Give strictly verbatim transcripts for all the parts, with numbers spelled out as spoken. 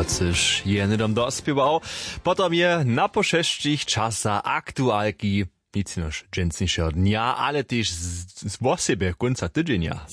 Hercyż je nydom dospiewał, potom je na poszeszczich czasa aktualki, nic noż dżęsniejszego dnia, ale też z, z wosebie końca tydzienia.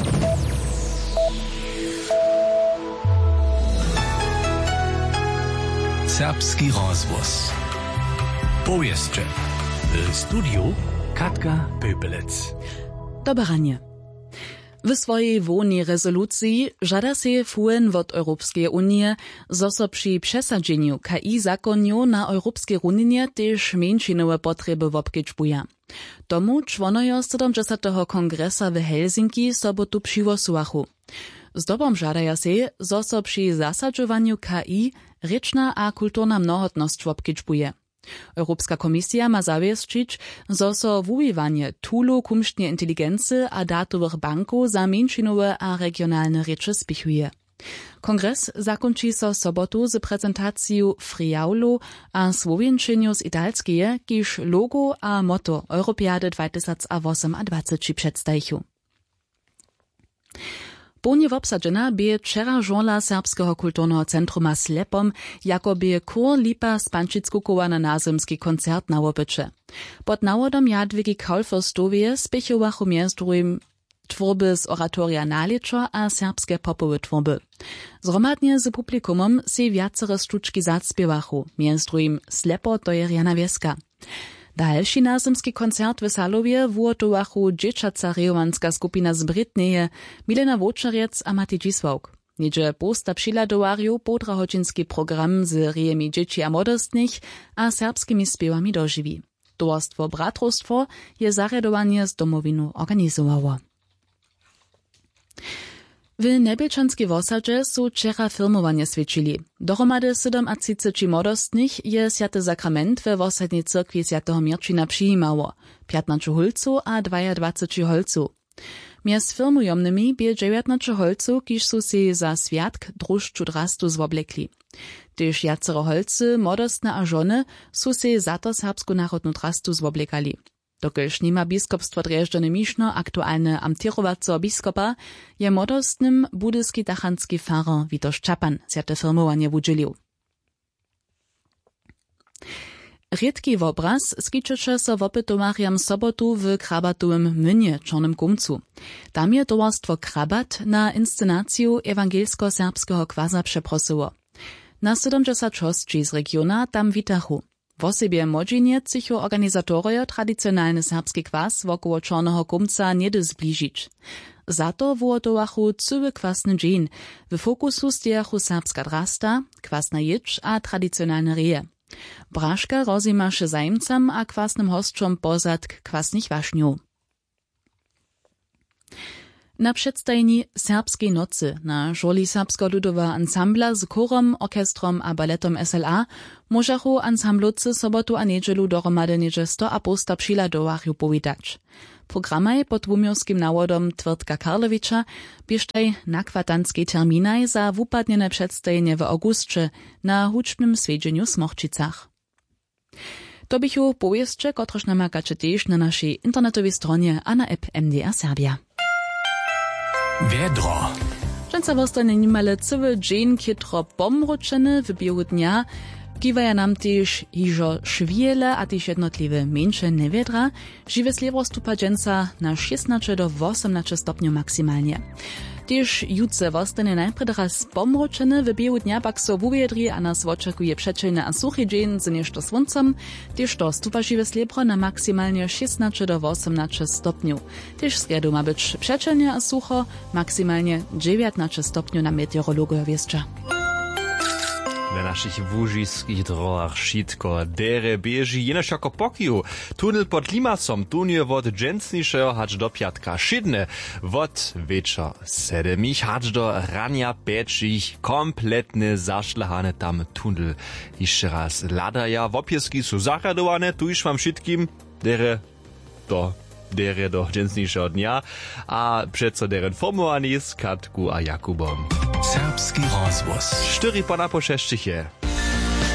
Serbski rozwóz. Powieszcze. W studiu Katka Pöpelec. Dobranie. W swojej wolnej rezolucji żada się fujen od Europejskiej Unii, zo so przy przesadzeniu K I zakonów na Europejskiej Unii też mniejszynowe potrzeby wobkedźbuje. Tomu członojo siedemdziesiątego kongresa w Helsinki sobotu przywosłachu. Zdobom żadaja się, zo so przy zasadzowaniu K I rečna a kulturna mnohotnosť wobkedźbuje. Europejska komisja ma zawieszczyć, zo so wuwiwanie tulu kumštnie inteligency a datowych banków za mniejszynowe a regionalne rzeczy spichuje. Kongres zakończy so sobotu z prezentacją friaulu a słowienczyniu z italskie, kiż logo a motto Europeady dwa tysiące osiemnasty przedstawią. Połnie wobsadzena bie wczera żonla Serbskiego Kulturnego Centruma Slepom, jako bie kur lipa Spančickukowa na nazymski koncert na łobycze. Pod nawodom Jadwigi Kaulfurstowie spiechowachu między twórby z oratoria Naliczo a serbskie popowe twórby. Zromadnie z publikumom se wiacere sztuczki zacpiewachu, między Slepo to je Jana Wieska. Dalszy nazymski koncert w Salowie wuotowachu dzieciaca rejowanska skupina z Brytnieje, Milena Wočerec a Matej Dzisłauk. Niedzie posta przyladowariu podrahodzinski program z rejemi dzieci a młodostnych a serbskimi spiewami dożywi. Towarstwo Bratrostwo je zarjadowanie z domowinu organizowało. W Nebelčanskiej wosadźe su wczera filmowanie świadczyli. Dohromady siedemdziesiąt młodostnych je Święty Sakrament we wosadnej cyrkwi Świętego Mirčina przyjmowało, piętnaście holców a dwadzieścia holców. Między filmujomnymi bie dziewiętnaście holców, kiż su się za światk drużczu drastu zwoblekli. Tyż jacero holcy, młodostne a żony, su się za to serbsku narodnu drastu zwoblekali. Dokelž nima biskopstwo Drježdžany Mišno aktualne amtirovaco biskopa, je młodostnym budyski tachanski farer Witoš Čapan sjate firmowanie wudźelił. Riedki wobraz skiczycze so wopytomariam sobotu w krabatowym mynie Czornym Kumcu. Tam je towarstwo Krabat na inscenację ewangelsko-serbskiego kwaza przeprosiło. Na siedemdziesiąt hostci z regiona tam witachu. W osobie młodzinie cichu organizatorio tradicjonalny serbski kwas wokoło Czornego Kumca niedy zbliżyć. Za to wuotowachu cyły kwasny dzień. W fokusu stejachu serbska drasta, kwasna jicz a tradicjonalne reje. Braška rozimaše zajmcam a kwasnym hostczom pozadk kwasnych waśniów. Na przedstajni Serbskiej Nocy na żoli Serbskiego Ludowego Ansambla z chórom, orkestrom a baletom S L A możachu ansamblucy sobotu a niedzielu dohromady niedzie sto a posta przyladowariu powidać. Programaj pod wumiowskim nawodom Twrdka Karlowicza bieżtaj nakwatanskiej terminaj za wupadniene przedstajenie w augustcze na huczbnym swiedzieniu Smochčicach. To bychu powieszcze, kotroż namakacie też na naszej internetowej stronie a na app M D R Serbia. Wiedro. Często wostane nimale cywy dzień kitro pomroczeny w biegu dnia, kiwaja nam też iżo szwiele, a też jednotliwe mniejsze niewiedra, żywe sliewo stupa dżęca na szesnaście do osiemnaście stopniów maksymalnie. Też jutce wostane najpierw raz pomroczeny, w biegu dnia pak so wuwiedri, a nas oczekuje przeczylny a suchy dzień z nieszto słońcem, też to stupa żywe sliebro na maksymalnie szesnaście do osiemnaście stopniów. Też w sredu ma być przeczylnie a sucho, maksymalnie dziewiętnaście stopniów na meteorologię wieszcza. Na naszych wóżyskich drogach šitko dere bieži jenož jako pokiju. Tunel pod Limasom tunie wod dżęsniejszego hacz do piatka szydne, wod wieczor sedemich hacz do rania pięćich kompletne zaszlachane tam tunel. Jeszcze raz ladaja wopieski su zachradowane, tu już wam wszystkim dere do dere do dżęsniejszego dnia, a przeco deren formowani z Katku a Jakubom. Serbski rozwóz. Cztery pana po sześcichie.